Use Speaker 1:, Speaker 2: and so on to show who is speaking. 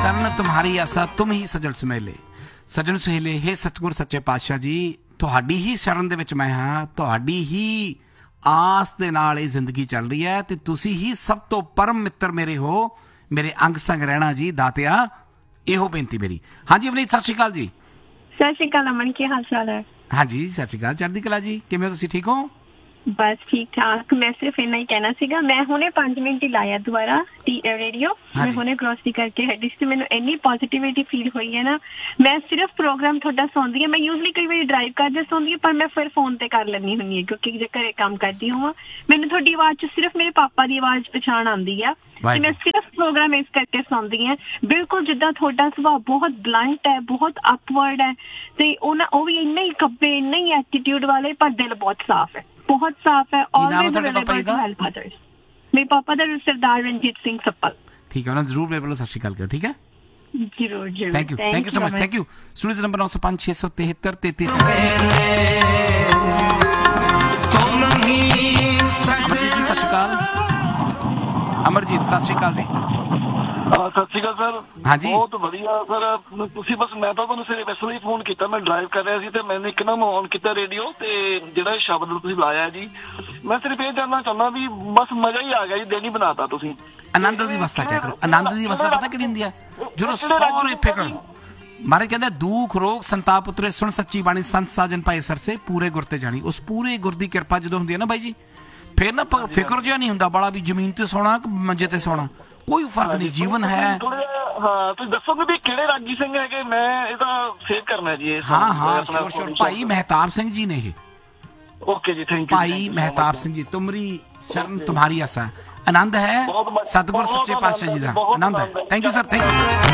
Speaker 1: शरण तुम्हारी आसा तुम ही सजल समेले सजन सुहेले। हे सतगुर सच्चे पातशाह जी, ਤੁਹਾਡੀ ਹੀ ਸ਼ਰਨ ਦੇ ਵਿੱਚ ਮੈਂ ਹਾਂ, ਤੁਹਾਡੀ ਹੀ ਆਸ ਦੇ ਨਾਲ ਇਹ ਜ਼ਿੰਦਗੀ ਚੱਲ ਰਹੀ ਹੈ ਤੇ ਤੁਸੀਂ ਹੀ ਸਭ ਤੋਂ ਪਰਮ ਮਿੱਤਰ ਮੇਰੇ ਹੋ, ਮੇਰੇ ਅੰਗ ਸੰਗ ਰਹਿਣਾ ਜੀ ਦਾਤਿਆ, ਇਹੋ ਬੇਨਤੀ ਮੇਰੀ। ਹਾਂਜੀ ਅਵਨੀਤ, ਸਤਿ ਸ਼੍ਰੀ ਅਕਾਲ ਜੀ।
Speaker 2: ਸਤਿ ਸ਼੍ਰੀ ਅਕਾਲ ਅਮਨ, ਕੀ ਹਾਲ ਚਾਲ ਹੈ?
Speaker 1: ਹਾਂਜੀ ਸਤਿ ਸ਼੍ਰੀ ਅਕਾਲ, ਚੜ੍ਹਦੀ ਕਲਾ ਜੀ। ਕਿਵੇਂ ਹੋ ਤੁਸੀਂ, ਠੀਕ ਹੋ?
Speaker 2: ਬਸ ਠੀਕ ਠਾਕ। ਮੈਂ ਸਿਰਫ ਇੰਨਾ ਹੀ ਕਹਿਣਾ ਸੀਗਾ, ਮੈਂ ਹੁਣੇ 5 ਮਿੰਟ ਹੀ ਲਾਇਆ ਦੁਬਾਰਾ ਰੇਡੀਓ, ਮੈਂ ਹੁਣੇ ਗ੍ਰੋਸਰੀ ਕਰਕੇ ਹਟੀ ਸੀ ਤੇ ਮੈਨੂੰ ਇੰਨੀ ਪੋਜ਼ਿਟਿਵਿਟੀ ਫੀਲ ਹੋਈ ਹੈ ਨਾ। ਮੈਂ ਸਿਰਫ ਪ੍ਰੋਗਰਾਮ ਤੁਹਾਡਾ ਸੁਣਦੀ ਹਾਂ। ਮੈਂ ਯੂਜ਼ਲੀ ਕਈ ਵਾਰੀ ਡਰਾਈਵ ਕਰਦੇ ਸੁਣਦੀ ਹਾਂ, ਪਰ ਮੈਂ ਫਿਰ ਫੋਨ ਤੇ ਕਰ ਲੈਂਦੀ ਹੁੰਦੀ ਹਾਂ ਕਿਉਂਕਿ ਜੇ ਘਰੇ ਕੰਮ ਕਰਦੀ ਹੋਵਾਂ ਮੈਨੂੰ ਤੁਹਾਡੀ ਆਵਾਜ਼ 'ਚ ਸਿਰਫ ਮੇਰੇ ਪਾਪਾ ਦੀ ਆਵਾਜ਼ ਪਛਾਣ ਆਉਂਦੀ ਆ ਤੇ ਮੈਂ ਸਿਰਫ ਪ੍ਰੋਗਰਾਮ ਇਸ ਕਰਕੇ ਸੁਣਦੀ ਹਾਂ। ਬਿਲਕੁਲ ਜਿੱਦਾਂ ਤੁਹਾਡਾ ਸੁਭਾਅ ਬਹੁਤ ਬਲੰਟ ਹੈ, ਬਹੁਤ ਅਪਵਰਡ ਹੈ ਤੇ ਉਹ ਵੀ ਇੰਨਾ ਹੀ ਕੱਬੇ, ਇੰਨਾ ਹੀ ਐਟੀਟਿਊਡ ਵਾਲੇ, ਪਰ ਦਿਲ ਬਹੁਤ ਸਾਫ਼ ਹੈ, ਬਹੁਤ ਸਾਫ਼ ਹੈ। Always available to help others. ਮੇਰੇ ਪਾਪਾ ਦਾ ਸਰਦਾਰ ਰਣਜੀਤ ਸਿੰਘ ਸੱਪਲ। ਠੀਕ ਹੈ, ਉਹਨਾਂ ਜ਼ਰੂਰ ਮੇਰੇ ਵੱਲੋਂ ਸਤਿ ਸ਼੍ਰੀ ਅਕਾਲ ਕਰੋ। ਠੀਕ ਹੈ, ਜ਼ਰੂਰ ਜ਼ਰੂਰ। Thank you so much. Thank you. Studio number 905 673 33। Amarjit ਜੀ ਸਤਿ ਸ਼੍ਰੀ ਅਕਾਲ। ਅਮਰਜੀਤ ਸਤਿ ਸ਼੍ਰੀ ਅਕਾਲ ਜੀ।
Speaker 3: ਸਤਿ ਸ਼੍ਰੀ ਅਕਾਲ ਸਰ।
Speaker 1: ਹਾਂਜੀ
Speaker 3: ਬਹੁਤ ਵਧੀਆ ਸਰ। ਤੁਸੀਂ ਬਸ, ਮੈਂ ਤਾਂ ਤੁਹਾਨੂੰ ਸਿਰੇ ਵੈਸੇ ਹੀ ਫੋਨ ਕੀਤਾ, ਮੈਂ ਡਰਾਈਵ ਕਰ ਰਿਹਾ ਸੀ ਤੇ ਮੈंने ਇੱਕਦਮ ਔਨ ਕੀਤਾ ਰੇਡੀਓ ਤੇ ਜਿਹੜਾ ਸ਼ਬਦ ਤੁਸੀਂ ਲਾਇਆ ਜੀ, ਮੈਂ ਸਿਰਫ ਇਹ ਜਾਣਨਾ ਚਾਹੁੰਦਾ ਵੀ ਬਸ ਮਜ਼ਾ ਹੀ ਆ ਗਿਆ ਜੀ, ਦਿਨ ਹੀ ਬਣਾਤਾ ਤੁਸੀਂ।
Speaker 1: ਆਨੰਦ ਦੀ ਅਵਸਥਾ ਕਿਆ ਕਰੋ। ਆਨੰਦ ਦੀ ਅਵਸਥਾ ਪਤਾ ਕਿਹੜੀ ਹੁੰਦੀ ਹੈ? ਜਦੋਂ ਸਾਰੇ ਫਿਕਰ ਮਾਰੇ ਕਹਿੰਦੇ ਦੁੱਖ ਰੋਗ ਸੰਤਾਪ ਉਤਰੇ ਸੁਣ ਸੱਚੀ ਬਾਣੀ ਸੰਤ ਸਾਜਨ ਪਾਏ ਸਰਸੇ ਪੂਰੇ ਗੁਰ ਤੇ ਜਾਣੀ। ਉਸ ਪੂਰੇ ਗੁਰ ਦੀ ਕਿਰਪਾ ਜਦੋਂ ਹੁੰਦੀ ਹੈ ਨਾ ਬਾਈ ਜੀ, ਫਿਰ ਨਾ ਫਿਕਰ ਜਿਹਾ ਨਹੀਂ ਹੁੰਦਾ ਬੜਾ ਵੀ ਜ਼ਮੀਨ ਤੇ ਸੌਣਾ ਕਿ ਮੰਜੇ ਤੇ ਸੌਣਾ, ਕੋਈ ਫਰਕ ਨਹੀਂ। ਜੀਵਨ ਹੈ।
Speaker 3: ਹਾਂ, ਤੁਸੀਂ ਦੱਸੋਗੇ ਵੀ ਕਿਹੜੇ ਰਾਗੀ ਸਿੰਘ ਹੈਗੇ? ਮੈਂ ਇਹਦਾ ਸੇਵ ਕਰਨਾ ਜੀ।
Speaker 1: ਹਾਂ ਹਾਂ, ਸ਼ੋਰ ਸ਼ੋਰ। ਭਾਈ ਮਹਿਤਾਬ ਸਿੰਘ ਜੀ ਨੇ ਇਹ।
Speaker 3: ਓਕੇ ਜੀ, ਥੈਂਕ ਯੂ।
Speaker 1: ਭਾਈ ਮਹਿਤਾਬ ਸਿੰਘ ਜੀ, ਤੁਮਰੀ ਸ਼ਰਨ तुम्हारी आसा। आनंद है सतगुर सच्चे पातशाह जी का, आनंद है। Thank you sir, thank you.